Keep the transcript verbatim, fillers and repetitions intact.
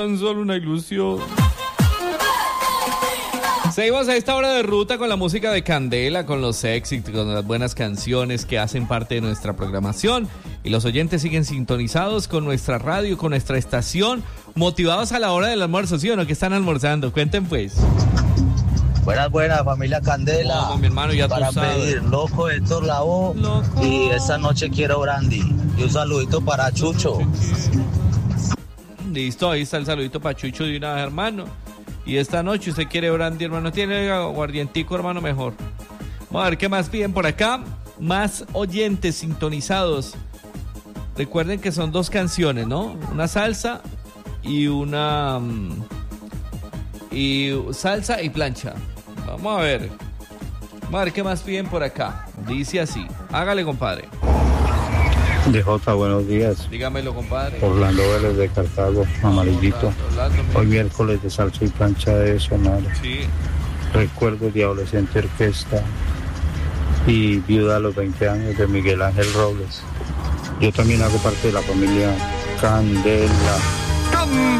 tan solo una ilusión. Seguimos a esta hora de ruta con la música de Candela, con los éxitos, con las buenas canciones que hacen parte de nuestra programación. Y los oyentes siguen sintonizados con nuestra radio, con nuestra estación, motivados a la hora del almuerzo, ¿sí o no? ¿Qué están almorzando? Cuenten pues. Buenas, buenas, familia Candela. Vamos, mi hermano, ya para tú sabes. pedir Loco Héctor Lavoe y esta noche quiero brandy. Y un saludito para Chucho. Listo, ahí está el saludito para Chucho de una vez, hermano. Y esta noche usted quiere brandy, hermano. Tiene aguardientico, hermano, mejor. Vamos a ver qué más piden por acá. Más oyentes sintonizados. Recuerden que son dos canciones, ¿no? Una salsa y una... Y salsa y plancha. Vamos a ver. Vamos a ver qué más piden por acá. Dice así. Hágale, compadre. D J, buenos días. Dígamelo, compadre. Orlando Vélez de Cartago, amarillito. Orlando, Orlando, Hoy miércoles de salsa y plancha de sonar. Sí. Recuerdos de adolescente orquesta y viuda a los veinte años de Miguel Ángel Robles. Yo también hago parte de la familia Candela.